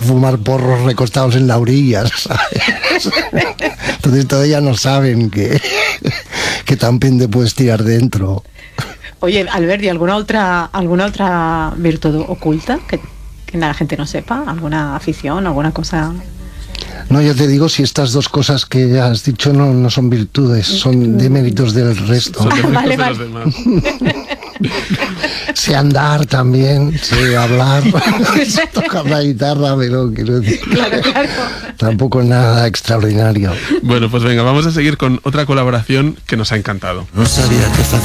fumar porros recostados en la orilla, ¿sabes? Entonces todavía no saben que también te puedes tirar dentro. Oye, Albert, ¿y alguna otra virtud oculta que la gente no sepa? ¿Alguna afición, alguna cosa? No, yo te digo, si estas dos cosas que has dicho no son virtudes, son deméritos del resto. Vale. De los demás. Sé andar también, sé hablar, sé tocar la guitarra, pero quiero decir, Claro. tampoco nada extraordinario. Bueno, pues venga, vamos a seguir con otra colaboración que nos ha encantado. No sabía qué